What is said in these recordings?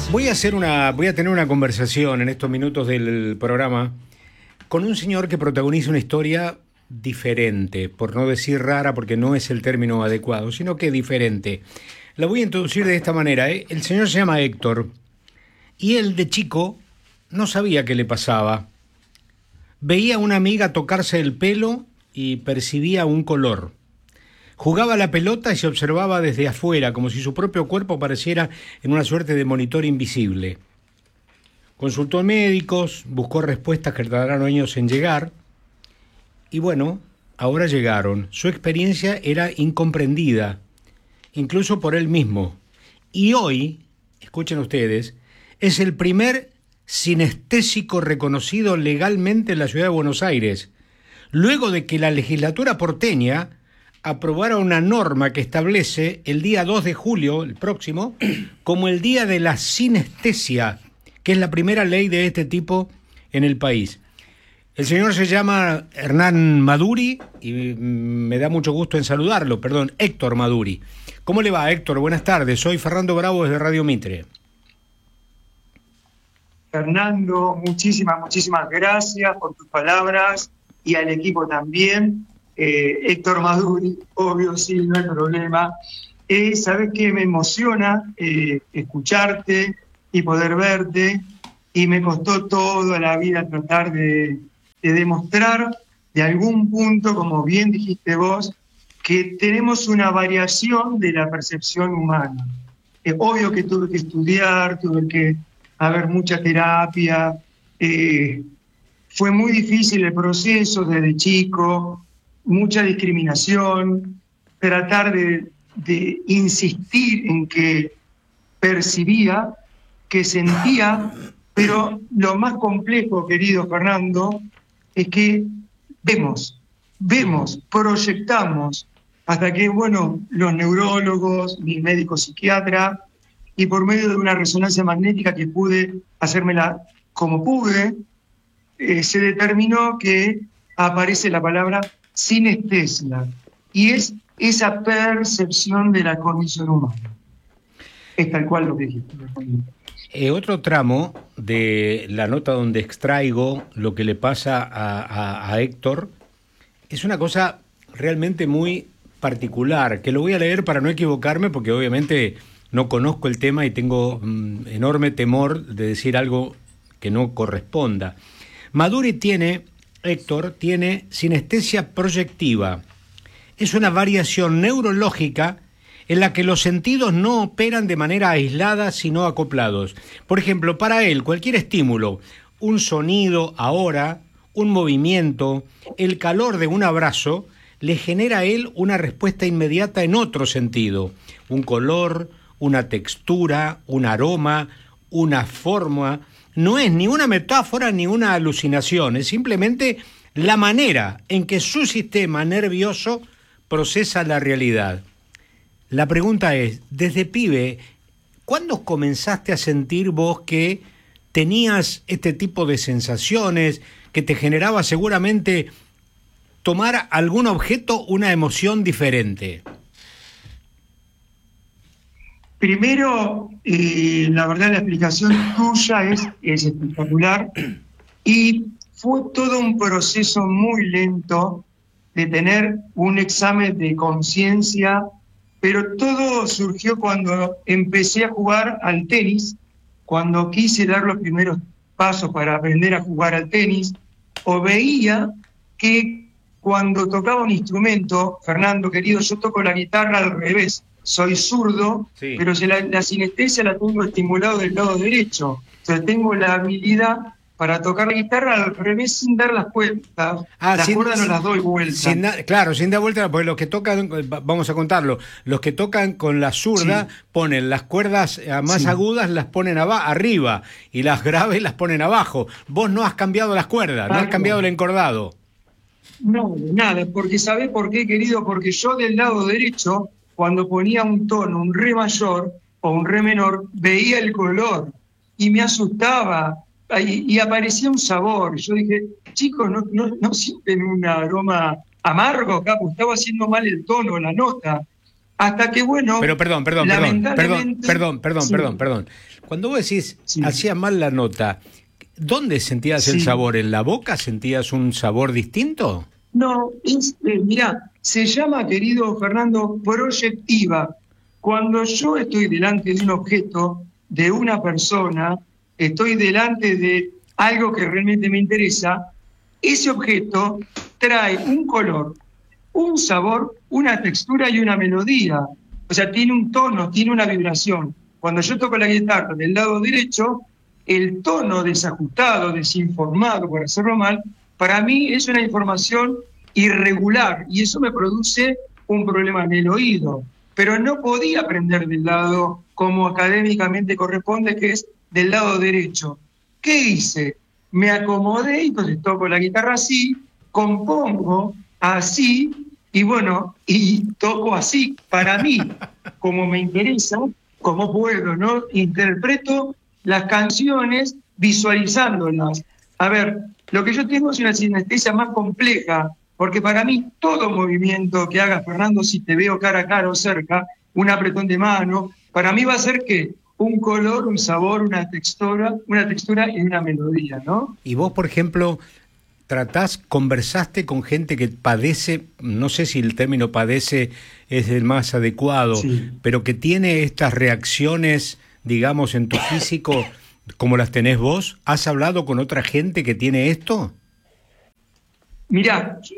Voy a tener una conversación en estos minutos del programa con un señor que protagoniza una historia diferente, por no decir rara, porque no es el término adecuado, sino que diferente. La voy a introducir de esta manera, ¿eh? El señor se llama Héctor y él de chico no sabía qué le pasaba. Veía a una amiga tocarse el pelo y percibía un color. Jugaba a la pelota y se observaba desde afuera, como si su propio cuerpo apareciera en una suerte de monitor invisible. Consultó a médicos, buscó respuestas que tardaron años en llegar, y bueno, ahora llegaron. Su experiencia era incomprendida, incluso por él mismo. Y hoy, escuchen ustedes, es el primer sinestésico reconocido legalmente en la ciudad de Buenos Aires, luego de que la legislatura porteña aprobara una norma que establece el día 2 de julio, el próximo, como el Día de la Sinestesia, que es la primera ley de este tipo en el país. El señor se llama Hernán Maduri y me da mucho gusto en saludarlo, Héctor Maduri. ¿Cómo le va, Héctor? Buenas tardes, soy Fernando Bravo desde Radio Mitre. Fernando, muchísimas gracias por tus palabras y al equipo también. Héctor Maduri, obvio, sí, no hay problema. Sabes que me emociona escucharte y poder verte, y me costó toda la vida tratar de demostrar de algún punto, como bien dijiste vos, que tenemos una variación de la percepción humana. Es obvio que tuve que estudiar, tuve que haber mucha terapia, fue muy difícil el proceso desde chico, mucha discriminación, tratar de insistir en que percibía, que sentía, pero lo más complejo, querido Fernando, es que vemos, proyectamos, hasta que, bueno, los neurólogos, mi médico psiquiatra, y por medio de una resonancia magnética que pude hacérmela como pude, se determinó que aparece la palabra sinestesia, y es esa percepción de la condición humana. Es tal cual lo que dijiste. Otro tramo de la nota donde extraigo lo que le pasa a Héctor es una cosa realmente muy particular, que lo voy a leer para no equivocarme, porque obviamente no conozco el tema y tengo enorme temor de decir algo que no corresponda. Maduri Héctor tiene sinestesia proyectiva. Es una variación neurológica en la que los sentidos no operan de manera aislada, sino acoplados. Por ejemplo, para él, cualquier estímulo, un sonido ahora, un movimiento, el calor de un abrazo, le genera a él una respuesta inmediata en otro sentido. Un color, una textura, un aroma, una forma. No es ni una metáfora ni una alucinación, es simplemente la manera en que su sistema nervioso procesa la realidad. La pregunta es, desde pibe, ¿cuándo comenzaste a sentir vos que tenías este tipo de sensaciones, que te generaba seguramente tomar algún objeto una emoción diferente? Primero, la verdad, la explicación tuya es espectacular, y fue todo un proceso muy lento de tener un examen de conciencia, pero todo surgió cuando empecé a jugar al tenis, cuando quise dar los primeros pasos para aprender a jugar al tenis, o veía que cuando tocaba un instrumento, Fernando querido, yo toco la guitarra al revés, soy zurdo, sí, pero la sinestesia la tengo estimulado del lado derecho, o sea, tengo la habilidad para tocar la guitarra al revés sin dar las vueltas. Las cuerdas no las doy vueltas. Sin dar vueltas, porque los que tocan, vamos a contarlo, los que tocan con la zurda, sí, ponen las cuerdas más agudas, las ponen arriba, y las graves las ponen abajo. Vos no has cambiado las cuerdas, no has cambiado el encordado. No, nada, porque ¿sabés por qué, querido? Porque yo del lado derecho, cuando ponía un tono, un re mayor o un re menor, veía el color y me asustaba. Y aparecía un sabor. Yo dije, chicos, ¿no sienten un aroma amargo acá? Pues estaba haciendo mal el tono, la nota. hasta que, bueno, Pero perdón. sí, Cuando vos decís, sí, hacía mal la nota, ¿dónde sentías el sí. sabor? ¿En la boca sentías un sabor distinto? No, mirá, se llama, querido Fernando, proyectiva. Cuando yo estoy delante de un objeto, de una persona, estoy delante de algo que realmente me interesa, ese objeto trae un color, un sabor, una textura y una melodía. O sea, tiene un tono, tiene una vibración. Cuando yo toco la guitarra del lado derecho, el tono desajustado, desinformado, por hacerlo mal, para mí es una información irregular y eso me produce un problema en el oído. Pero no podía aprender del lado como académicamente corresponde, que es del lado derecho. ¿Qué hice? Me acomodé y entonces toco la guitarra así, compongo así y bueno, y toco así para mí, como me interesa, como puedo, ¿no? Interpreto las canciones visualizándolas. A ver, lo que yo tengo es una sinestesia más compleja, porque para mí todo movimiento que haga Fernando, si te veo cara a cara o cerca, un apretón de mano, para mí va a ser que un color, un sabor, una textura y una melodía, ¿no? Y vos, por ejemplo, conversaste con gente que padece, no sé si el término padece es el más adecuado, Sí. pero que tiene estas reacciones, digamos, en tu físico, como las tenés vos. ¿Has hablado con otra gente que tiene esto? Mirá,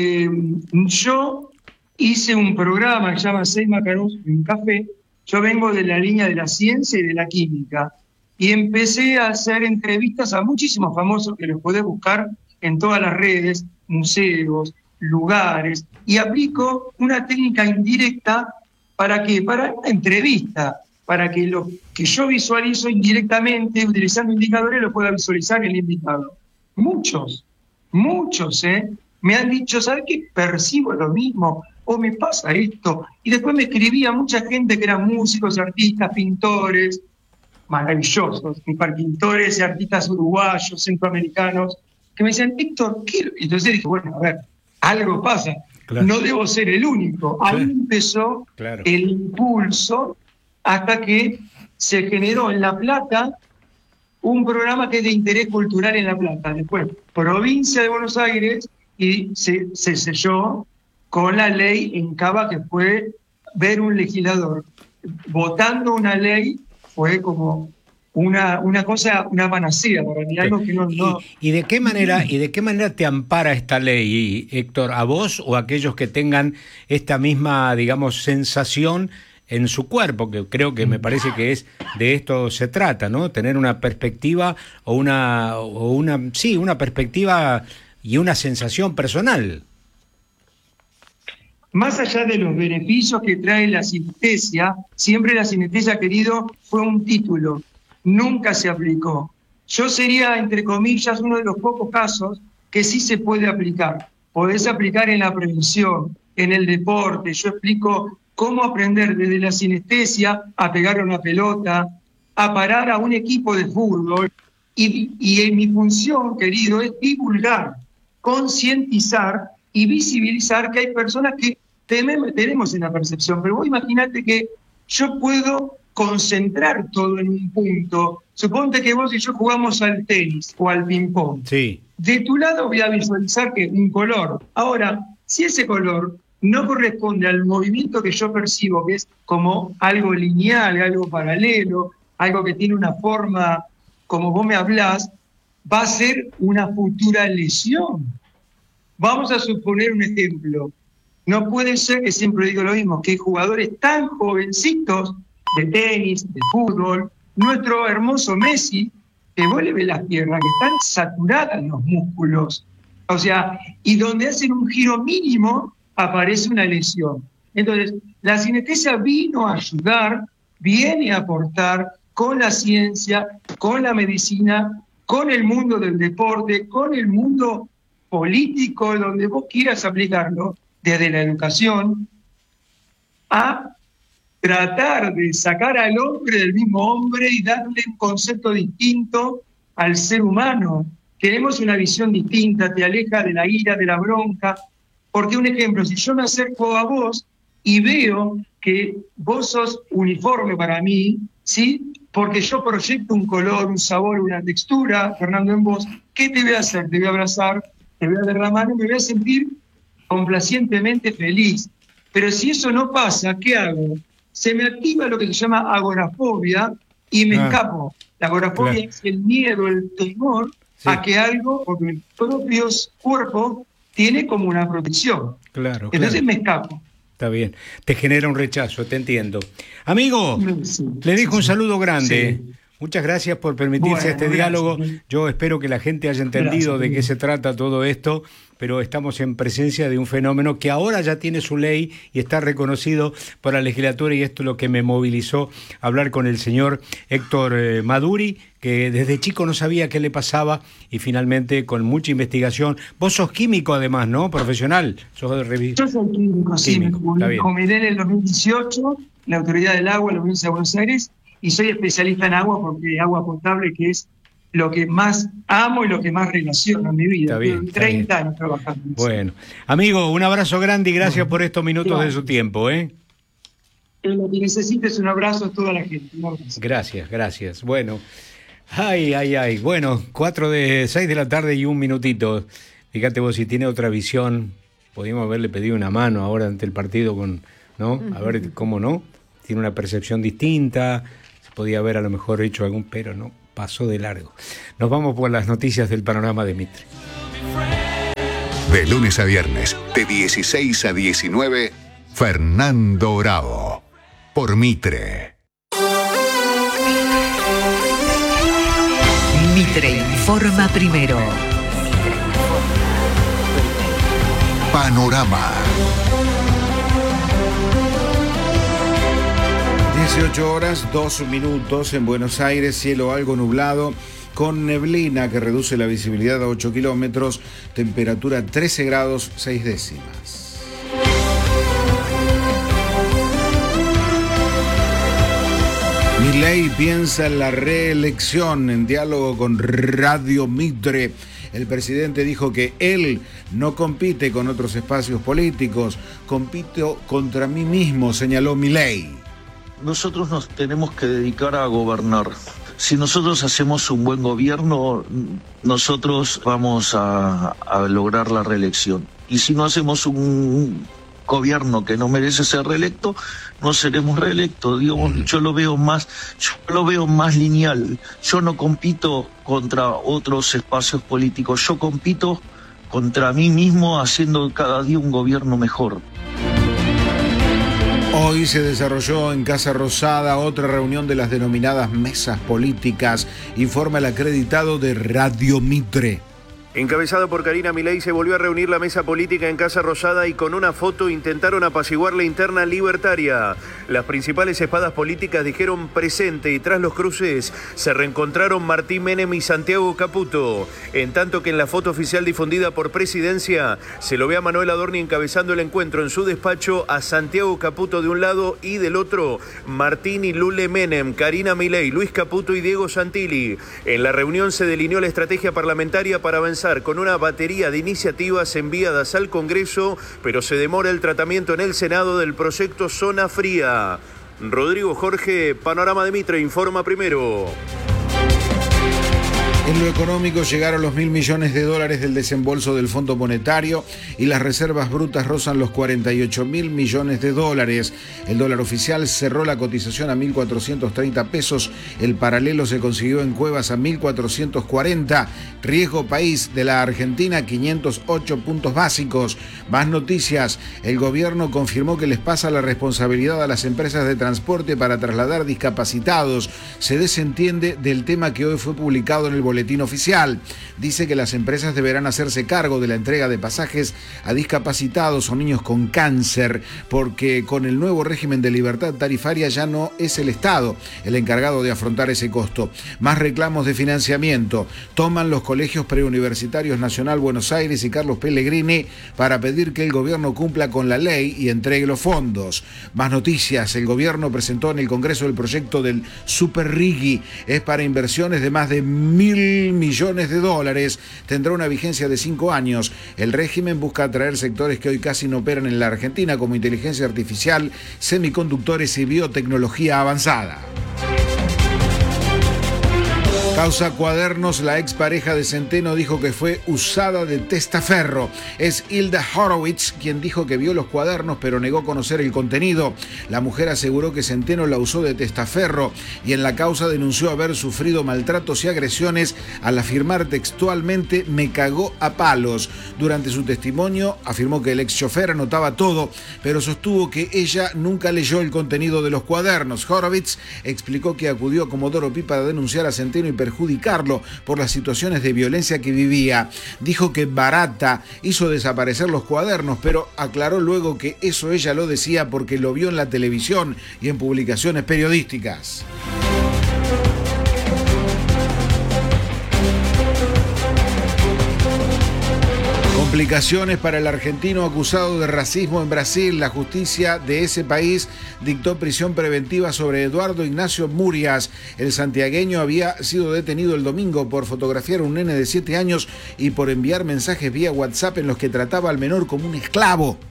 yo hice un programa que se llama Seis Macarons en un café. Yo vengo de la línea de la ciencia y de la química y empecé a hacer entrevistas a muchísimos famosos que los podés buscar en todas las redes, museos, lugares, y aplico una técnica indirecta para una entrevista, para que lo que yo visualizo indirectamente, utilizando indicadores, lo pueda visualizar el invitado. Muchos, me han dicho, ¿sabes qué? Percibo lo mismo, o me pasa esto. Y después me escribía mucha gente que eran músicos, artistas, pintores, maravillosos, pintores y artistas uruguayos, centroamericanos, que me decían, Héctor, ¿qué? Y entonces dije, bueno, a ver, algo pasa, Claro. no debo ser el único. Ahí Claro. empezó Claro. el impulso hasta que se generó en La Plata un programa que es de interés cultural en La Plata. Después, provincia de Buenos Aires, y se selló con la ley en Cava, que fue ver un legislador votando una ley, fue como una cosa, una panacea para mí, algo que no... ¿Y de qué manera te ampara esta ley, Héctor, a vos o a aquellos que tengan esta misma, digamos, sensación en su cuerpo, que creo que me parece que es de esto se trata, ¿no? Tener una perspectiva una perspectiva y una sensación personal. Más allá de los beneficios que trae la sinestesia, siempre la sinestesia, querido, fue un título, nunca se aplicó. Yo sería, entre comillas, uno de los pocos casos que sí se puede aplicar. Podés aplicar en la prevención, en el deporte. Yo explico cómo aprender desde la sinestesia a pegar una pelota, a parar a un equipo de fútbol. Y en mi función, querido, es divulgar, concientizar y visibilizar que hay personas que tenemos en la percepción. Pero vos imaginate que yo puedo concentrar todo en un punto. Suponte que vos y yo jugamos al tenis o al ping-pong. Sí. De tu lado voy a visualizar que un color. Ahora, si ese color no corresponde al movimiento que yo percibo, que es como algo lineal, algo paralelo, algo que tiene una forma, como vos me hablás, va a ser una futura lesión. Vamos a suponer un ejemplo. No puede ser, que siempre digo lo mismo, que jugadores tan jovencitos de tenis, de fútbol, nuestro hermoso Messi, que vos le ves las piernas, que están saturadas los músculos. O sea, y donde hacen un giro mínimo, aparece una lesión. Entonces, la sinestesia vino a ayudar, viene a aportar con la ciencia, con la medicina, con el mundo del deporte, con el mundo político, donde vos quieras aplicarlo, desde la educación, a tratar de sacar al hombre del mismo hombre y darle un concepto distinto al ser humano. Tenemos una visión distinta, te aleja de la ira, de la bronca, porque un ejemplo, si yo me acerco a vos y veo que vos sos uniforme para mí, ¿sí? Porque yo proyecto un color, un sabor, una textura, Fernando, en vos. ¿Qué te voy a hacer? Te voy a abrazar, te voy a derramar y me voy a sentir complacientemente feliz. Pero si eso no pasa, ¿qué hago? Se me activa lo que se llama agorafobia y me escapo. La agorafobia es el miedo, el temor a que algo, porque mi propio cuerpo tiene como una protección. Entonces me escapo. Está bien. Te genera un rechazo, te entiendo. Amigo, le dejo un saludo grande. Sí. Muchas gracias por permitirse este diálogo. Yo espero que la gente haya entendido de qué se trata todo esto, pero estamos en presencia de un fenómeno que ahora ya tiene su ley y está reconocido por la legislatura, y esto es lo que me movilizó a hablar con el señor Héctor Maduri, que desde chico no sabía qué le pasaba y finalmente con mucha investigación. Vos sos químico además, ¿no? Profesional. Yo soy químico, sí. Me jubilé en el 2018, la Autoridad del Agua, la provincia de Buenos Aires, y soy especialista en agua porque agua potable, que es lo que más amo y lo que más relaciono en mi vida. Está bien, 30 años trabajando. Bueno, amigo, un abrazo grande y gracias por estos minutos de su tiempo, ¿eh? Lo que necesites, un abrazo a toda la gente. Gracias. Bueno, bueno, 6 de la tarde y un minutito. Fíjate vos, si tiene otra visión, podríamos haberle pedido una mano ahora ante el partido, ¿no? A ver cómo no. Tiene una percepción distinta, se podía haber a lo mejor hecho algún, pero no, pasó de largo. Nos vamos por las noticias del panorama de Mitre. De lunes a viernes, de 16 a 19, Fernando Bravo, por Mitre. Mitre informa primero. Panorama. 18 horas, 2 minutos en Buenos Aires, cielo algo nublado, con neblina que reduce la visibilidad a 8 kilómetros, temperatura 13 grados 6 décimas. Milei piensa en la reelección. En diálogo con Radio Mitre, el presidente dijo que él no compite con otros espacios políticos, compito contra mí mismo, señaló Milei. Nosotros nos tenemos que dedicar a gobernar. Si nosotros hacemos un buen gobierno, nosotros vamos a lograr la reelección. Y si no hacemos un gobierno que no merece ser reelecto, no seremos reelectos. Digamos, yo lo veo más lineal. Yo no compito contra otros espacios políticos. Yo compito contra mí mismo, haciendo cada día un gobierno mejor. Hoy se desarrolló en Casa Rosada otra reunión de las denominadas mesas políticas, informa el acreditado de Radio Mitre. Encabezada por Karina Milei, se volvió a reunir la mesa política en Casa Rosada y con una foto intentaron apaciguar la interna libertaria. Las principales espadas políticas dijeron presente y tras los cruces se reencontraron Martín Menem y Santiago Caputo. En tanto que en la foto oficial difundida por Presidencia se lo ve a Manuel Adorni encabezando el encuentro en su despacho, a Santiago Caputo de un lado y del otro Martín y Lule Menem, Karina Milei, Luis Caputo y Diego Santilli. En la reunión se delineó la estrategia parlamentaria para avanzar con una batería de iniciativas enviadas al Congreso, pero se demora el tratamiento en el Senado del proyecto Zona Fría. Rodrigo Jorge, Panorama de Mitre, informa primero. En lo económico llegaron los $1.000 millones del desembolso del Fondo Monetario y las reservas brutas rozan los $48.000 millones. El dólar oficial cerró la cotización a 1.430 pesos. El paralelo se consiguió en Cuevas a 1.440. Riesgo país de la Argentina, 508 puntos básicos. Más noticias. El gobierno confirmó que les pasa la responsabilidad a las empresas de transporte para trasladar discapacitados. Se desentiende del tema que hoy fue publicado en el boletín oficial. Dice que las empresas deberán hacerse cargo de la entrega de pasajes a discapacitados o niños con cáncer, porque con el nuevo régimen de libertad tarifaria ya no es el Estado el encargado de afrontar ese costo. Más reclamos de financiamiento. Toman los colegios preuniversitarios Nacional Buenos Aires y Carlos Pellegrini para pedir que el gobierno cumpla con la ley y entregue los fondos. Más noticias. El gobierno presentó en el Congreso el proyecto del Super Riggi. Es para inversiones de más de $1.000 $1.000 millones. Tendrá una vigencia de 5 años. El régimen busca atraer sectores que hoy casi no operan en la Argentina, como inteligencia artificial, semiconductores y biotecnología avanzada. Causa Cuadernos, la expareja de Centeno dijo que fue usada de testaferro. Es Hilda Horowitz quien dijo que vio los cuadernos pero negó conocer el contenido. La mujer aseguró que Centeno la usó de testaferro y en la causa denunció haber sufrido maltratos y agresiones al afirmar textualmente "me cagó a palos". Durante su testimonio afirmó que el ex chofer anotaba todo, pero sostuvo que ella nunca leyó el contenido de los cuadernos. Horowitz explicó que acudió a Comodoro Pi para denunciar a Centeno y perjudicarlo por las situaciones de violencia que vivía. Dijo que Barata hizo desaparecer los cuadernos, pero aclaró luego que eso ella lo decía porque lo vio en la televisión y en publicaciones periodísticas. Complicaciones para el argentino acusado de racismo en Brasil. La justicia de ese país dictó prisión preventiva sobre Eduardo Ignacio Murias. El santiagueño había sido detenido el domingo por fotografiar a un nene de 7 años y por enviar mensajes vía WhatsApp en los que trataba al menor como un esclavo.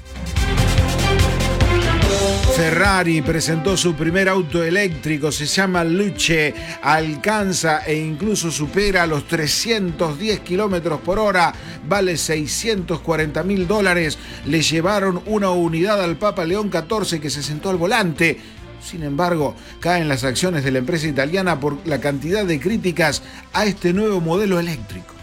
Ferrari presentó su primer auto eléctrico, se llama Luce, alcanza e incluso supera los 310 kilómetros por hora, vale $640.000. Le llevaron una unidad al Papa León XIV que se sentó al volante. Sin embargo, caen las acciones de la empresa italiana por la cantidad de críticas a este nuevo modelo eléctrico.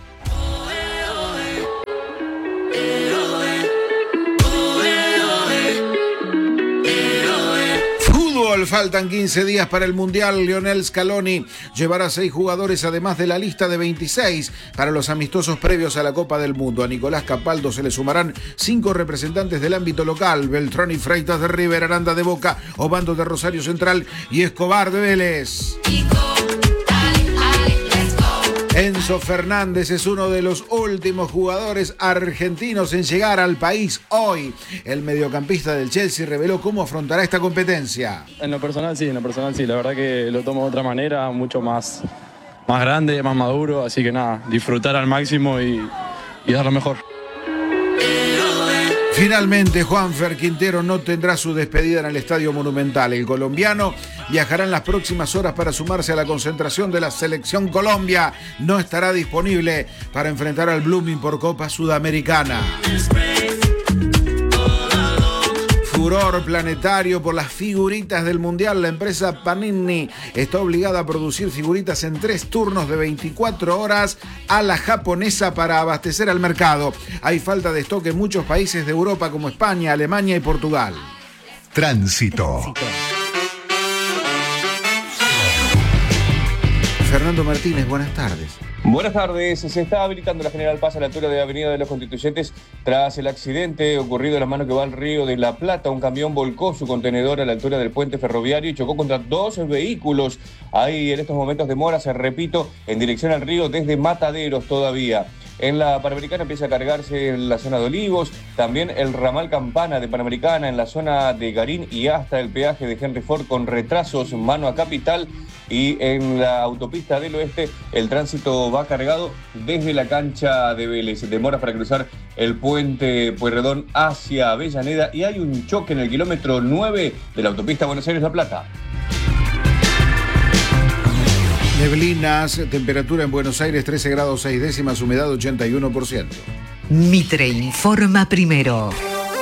Faltan 15 días para el Mundial. Lionel Scaloni llevará 6 jugadores además de la lista de 26 para los amistosos previos a la Copa del Mundo. A Nicolás Capaldo se le sumarán 5 representantes del ámbito local: Beltrán y Freitas de River, Aranda de Boca, Obando de Rosario Central y Escobar de Vélez. Enzo Fernández es uno de los últimos jugadores argentinos en llegar al país hoy. El mediocampista del Chelsea reveló cómo afrontará esta competencia. En lo personal sí. La verdad que lo tomo de otra manera, mucho más grande, más maduro. Así que nada, disfrutar al máximo y dar lo mejor. Finalmente, Juanfer Quintero no tendrá su despedida en el Estadio Monumental. El colombiano viajará en las próximas horas para sumarse a la concentración de la Selección Colombia. No estará disponible para enfrentar al Blooming por Copa Sudamericana. Furor planetario por las figuritas del Mundial. La empresa Panini está obligada a producir figuritas en 3 turnos de 24 horas a la japonesa para abastecer al mercado. Hay falta de stock en muchos países de Europa como España, Alemania y Portugal. Tránsito. Fernando Martínez, buenas tardes. Buenas tardes. Se está habilitando la General Paz a la altura de Avenida de los Constituyentes tras el accidente ocurrido en la mano que va al Río de la Plata. Un camión volcó su contenedor a la altura del puente ferroviario y chocó contra 2 vehículos. Hay en estos momentos demoras, repito, en dirección al río desde Mataderos todavía. En la Panamericana empieza a cargarse en la zona de Olivos, también el ramal Campana de Panamericana en la zona de Garín y hasta el peaje de Henry Ford con retrasos mano a Capital, y en la autopista del oeste el tránsito va cargado desde la cancha de Vélez. Demoras para cruzar el puente Pueyrredón hacia Avellaneda y hay un choque en el kilómetro 9 de la autopista Buenos Aires-La Plata. Neblinas, temperatura en Buenos Aires 13 grados 6 décimas, humedad 81%. Mitre informa primero.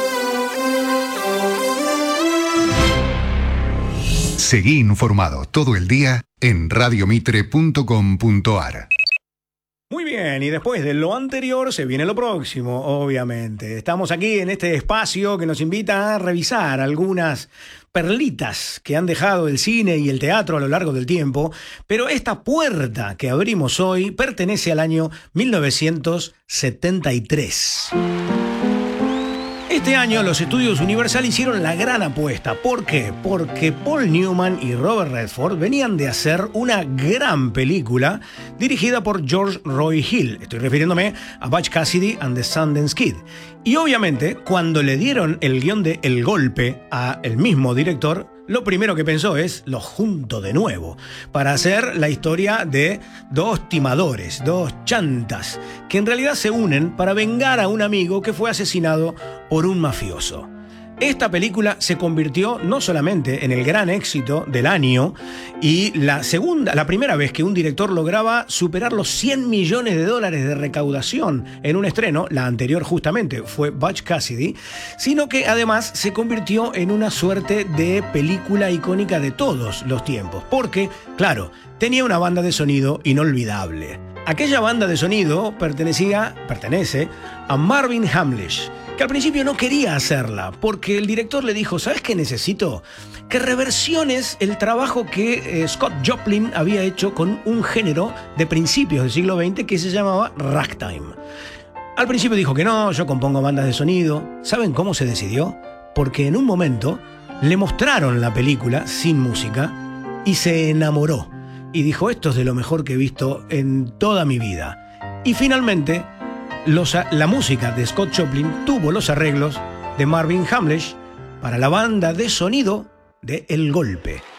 Seguí informado todo el día en radiomitre.com.ar. Muy bien, y después de lo anterior se viene lo próximo, obviamente. Estamos aquí en este espacio que nos invita a revisar algunas perlitas que han dejado el cine y el teatro a lo largo del tiempo, pero esta puerta que abrimos hoy pertenece al año 1973. Este año los estudios Universal hicieron la gran apuesta. ¿Por qué? Porque Paul Newman y Robert Redford venían de hacer una gran película dirigida por George Roy Hill. Estoy refiriéndome a Butch Cassidy and the Sundance Kid. Y obviamente, cuando le dieron el guión de El Golpe a el mismo director, lo primero que pensó es, los junto de nuevo, para hacer la historia de dos timadores, dos chantas, que en realidad se unen para vengar a un amigo que fue asesinado por un mafioso. Esta película se convirtió no solamente en el gran éxito del año y la primera vez que un director lograba superar los 100 millones de dólares de recaudación en un estreno, la anterior justamente fue Butch Cassidy, sino que además se convirtió en una suerte de película icónica de todos los tiempos, porque, claro, tenía una banda de sonido inolvidable. Aquella banda de sonido pertenece a Marvin Hamlisch, que al principio no quería hacerla, porque el director le dijo, ¿sabes qué necesito? Que reversiones el trabajo que Scott Joplin había hecho con un género de principios del siglo XX que se llamaba ragtime. Al principio dijo que no, yo compongo bandas de sonido. ¿Saben cómo se decidió? Porque en un momento le mostraron la película sin música y se enamoró. Y dijo, esto es de lo mejor que he visto en toda mi vida. Y finalmente, la música de Scott Joplin tuvo los arreglos de Marvin Hamlisch para la banda de sonido de El Golpe.